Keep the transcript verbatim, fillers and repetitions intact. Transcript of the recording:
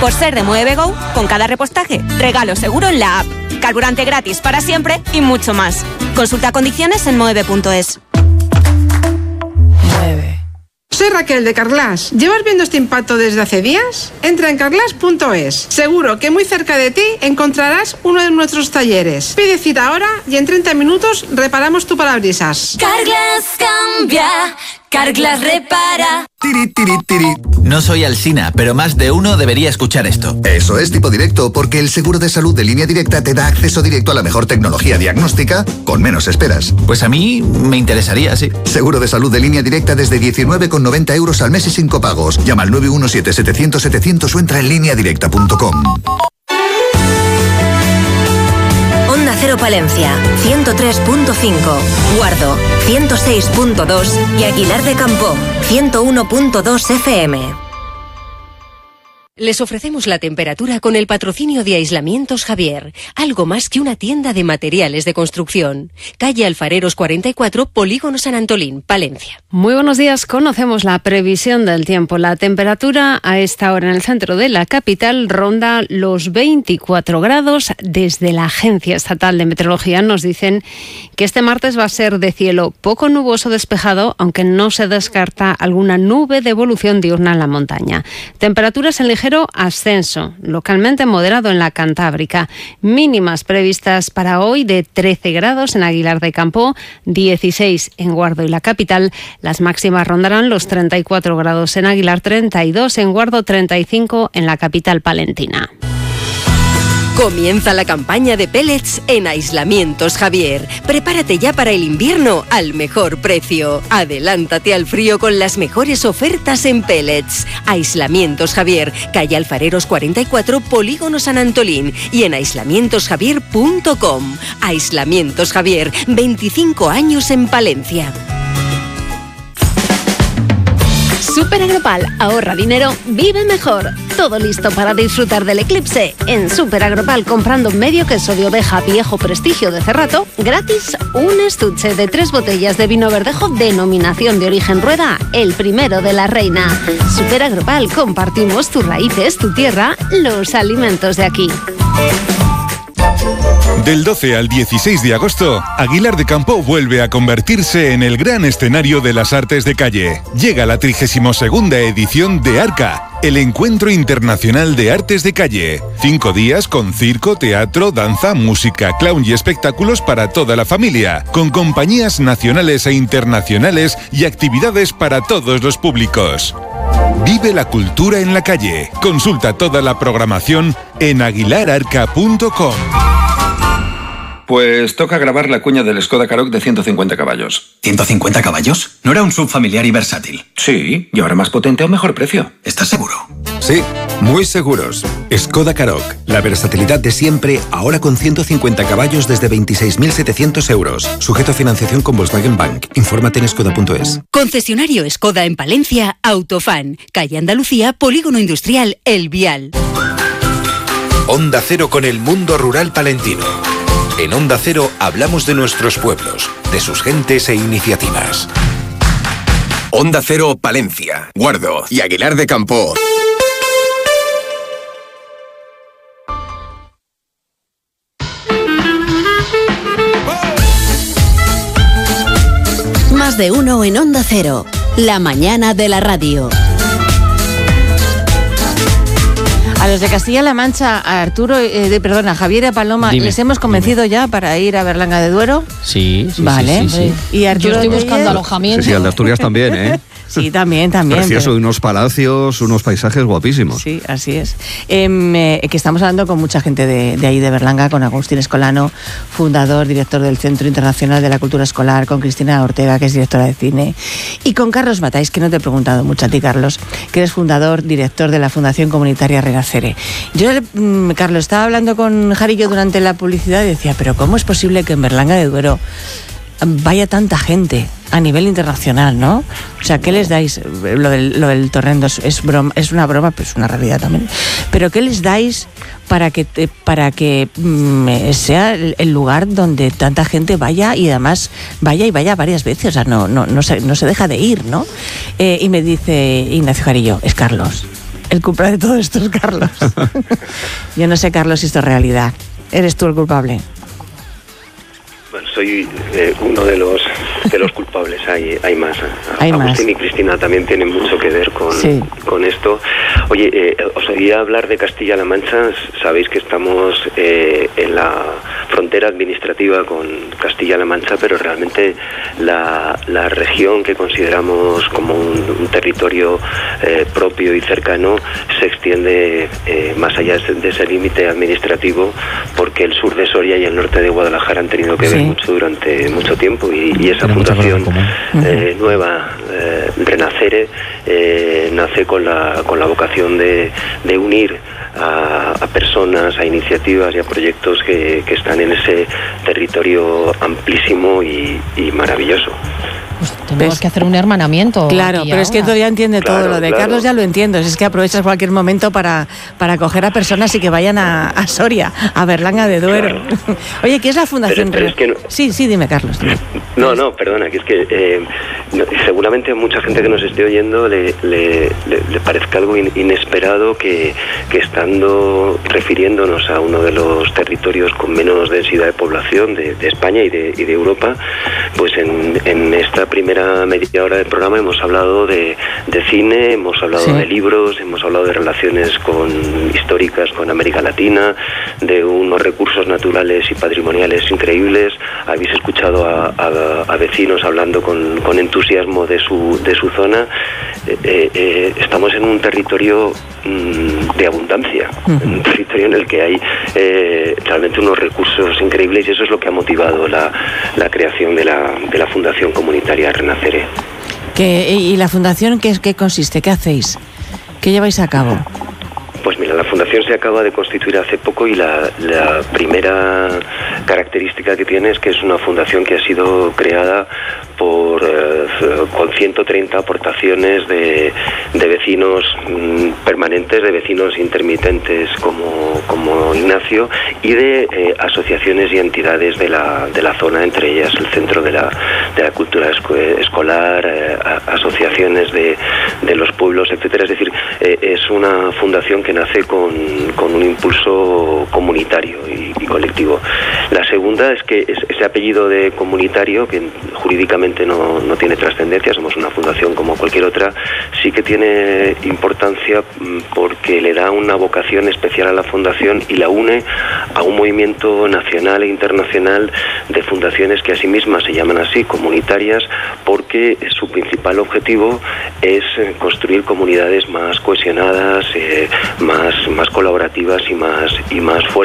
Por ser de Moeve Go, con cada repostaje, regalo seguro en la app, carburante gratis para siempre y mucho más. Consulta condiciones en moeve punto es. Soy Raquel de Carglass. ¿Llevas viendo este impacto desde hace días? Entra en carglass punto es. Seguro que muy cerca de ti encontrarás uno de nuestros talleres. Pide cita ahora y en treinta minutos reparamos tu parabrisas. Carglass cambia, Carglass repara. Tiri, tiri, tiri. No soy Alsina, pero más de uno debería escuchar esto. Eso es Tipo Directo, porque el seguro de salud de Línea Directa te da acceso directo a la mejor tecnología diagnóstica con menos esperas. Pues a mí me interesaría, sí. Seguro de salud de Línea Directa desde diecinueve con noventa euros al mes y sin copagos. Llama al nueve uno siete, setecientos, setecientos o entra en línea directa punto com. Onda Cero Palencia, ciento tres punto cinco, Guardo, ciento seis punto dos y Aguilar de Campoo, ciento uno punto dos F M. Les ofrecemos la temperatura con el patrocinio de Aislamientos Javier, algo más que una tienda de materiales de construcción. Calle Alfareros cuarenta y cuatro, Polígono San Antolín, Palencia. Muy buenos días, conocemos la previsión del tiempo. La temperatura a esta hora en el centro de la capital ronda los veinticuatro grados. Desde la Agencia Estatal de Meteorología nos dicen que este martes va a ser de cielo poco nuboso despejado, aunque no se descarta alguna nube de evolución diurna en la montaña. Temperaturas en ligero ascenso, localmente moderado en la Cantábrica. Mínimas previstas para hoy de trece grados en Aguilar de Campoo, dieciséis en Guardo y la capital. Las máximas rondarán los treinta y cuatro grados en Aguilar, treinta y dos en Guardo, treinta y cinco en la capital palentina. Comienza la campaña de pellets en Aislamientos Javier. Prepárate ya para el invierno al mejor precio. Adelántate al frío con las mejores ofertas en pellets. Aislamientos Javier, calle Alfareros cuarenta y cuatro, Polígono San Antolín y en aislamientos javier punto com. Aislamientos Javier, veinticinco años en Palencia. Super Agropal, ahorra dinero, vive mejor. Todo listo para disfrutar del eclipse. En Super Agropal, comprando medio queso de oveja viejo prestigio de Cerrato, gratis un estuche de tres botellas de vino verdejo denominación de origen Rueda, el primero de la reina. Super Agropal, compartimos tus raíces, tu tierra, los alimentos de aquí. Del doce al dieciséis de agosto, Aguilar de Campoo vuelve a convertirse en el gran escenario de las artes de calle. Llega la trigésima segunda edición de ARCA, el Encuentro Internacional de Artes de Calle. Cinco días con circo, teatro, danza, música, clown y espectáculos para toda la familia, con compañías nacionales e internacionales y actividades para todos los públicos. Vive la cultura en la calle. Consulta toda la programación en aguilar arca punto com. Pues toca grabar la cuña del Skoda Karoq de ciento cincuenta caballos. ¿ciento cincuenta caballos? ¿No era un sub familiar y versátil? Sí, y ahora más potente a un mejor precio. ¿Estás seguro? Sí, muy seguros. Skoda Karoq, la versatilidad de siempre, ahora con ciento cincuenta caballos desde veintiséis mil setecientos euros. Sujeto a financiación con Volkswagen Bank. Infórmate en skoda punto es. Concesionario Skoda en Palencia, Autofan, calle Andalucía, Polígono Industrial El Vial. Onda Cero con el mundo rural palentino. En Onda Cero hablamos de nuestros pueblos, de sus gentes e iniciativas. Onda Cero Palencia, Guardo y Aguilar de Campoo. Más de uno en Onda Cero, la mañana de la radio. A los de Castilla-La Mancha, a Arturo, eh, de, perdón, a Javier y a Paloma, dime, ¿les hemos convencido dime. ya para ir a Berlanga de Duero? Sí, sí, vale. sí, sí, sí. Y Arturo, yo estoy de buscando alojamiento. Sí, sí, al de Asturias también, ¿eh? Sí, también, también. Precioso, pero... unos palacios, unos paisajes guapísimos. Sí, así es. Eh, eh, que estamos hablando con mucha gente de, de ahí, de Berlanga, con Agustín Escolano, fundador, director del Centro Internacional de la Cultura Escolar, con Cristina Ortega, que es directora de cine, y con Carlos Matáis, que no te he preguntado mucho a ti, Carlos, que eres fundador, director de la Fundación Comunitaria Renacere. Yo, mm, Carlos, estaba hablando con Jarillo durante la publicidad y decía, pero ¿cómo es posible que en Berlanga de Duero vaya tanta gente a nivel internacional, ¿no? O sea, ¿qué les dais? Lo del, lo del torrendo es, es, broma, es una broma, pero es una realidad también. Pero ¿qué les dais para que para que mm, sea el lugar donde tanta gente vaya y además vaya y vaya varias veces? O sea, no, no, no, se, no se deja de ir, ¿no? Eh, y me dice Ignacio Jarillo, es Carlos. El culpable de todo esto es Carlos. Yo no sé, Carlos, si esto es realidad. ¿Eres tú el culpable? Bueno, soy eh, uno de los de los culpables, hay hay más. Hay Agustín más. y Cristina también tienen mucho que ver con, sí. con esto. Oye, eh, os oía hablar de Castilla-La Mancha, sabéis que estamos eh, en la frontera administrativa con Castilla-La Mancha, pero realmente la, la región que consideramos como un, un territorio eh, propio y cercano se extiende eh, más allá de ese límite administrativo, porque el sur de Soria y el norte de Guadalajara han tenido que ver Sí. mucho durante mucho tiempo, y, y esa Tiene muchas cosas fundación en común. eh, nueva, eh, Renacere, eh, nace con la, con la vocación de, de unir a, a personas, a iniciativas y a proyectos que, que están en ese territorio amplísimo y, y maravilloso. Pues tenemos que hacer un hermanamiento. Claro, aquí pero es que ahora. todavía entiende Claro, todo. Lo de claro. Carlos ya lo entiendo. Es que aprovechas cualquier momento para, para coger a personas y que vayan a, a Soria, a Berlanga de Duero. Oye, ¿qué es la Fundación Pero- pero es que no- Sí, sí, dime, Carlos. dime. No, no, perdona, que es que eh, no, seguramente a mucha gente que nos esté oyendo le, le, le- le parezca algo in- inesperado que, que estando refiriéndonos a uno de los territorios con menos densidad de población de, de España y de, y de Europa, pues en, en esta primera media hora del programa hemos hablado de, de cine, hemos hablado Sí. de libros, hemos hablado de relaciones con, históricas con América Latina, de unos recursos naturales y patrimoniales increíbles. Habéis escuchado a, a, a vecinos hablando con, con entusiasmo de su, de su zona. Eh, eh, eh, estamos en un territorio mm, de abundancia, en un territorio en el que hay eh, realmente unos recursos increíbles, y eso es lo que ha motivado la, la creación de la, de la Fundación Comunitaria Renacere. ¿Qué- ¿Y la Fundación qué, qué consiste? ¿Qué hacéis? ¿Qué lleváis a cabo? Pues mira, la Fundación se acaba de constituir hace poco, y la, la primera característica que tiene es que es una fundación que ha sido creada por eh, con ciento treinta aportaciones de, de vecinos mm, permanentes, de vecinos intermitentes como, como Ignacio, y de eh, asociaciones y entidades de la, de la zona, entre ellas el Centro de la, de la Cultura Esco- Escolar, eh, a- asociaciones de, de los pueblos, etcétera. Es decir, eh, es una fundación que nace con, con un impulso comunitario y, y colectivo. La segunda es que es- ese apellido de comunitario, que jurídicamente no, no tiene trascendencia, somos una fundación como cualquier otra, sí que tiene importancia mm, porque le da una vocación especial a la fundación y la une a un movimiento nacional e internacional de fundaciones que a sí mismas se llaman así, comunitarias, porque su principal objetivo es eh, construir comunidades más cohesionadas, eh, más, más colaborativas y más, y más fuertes.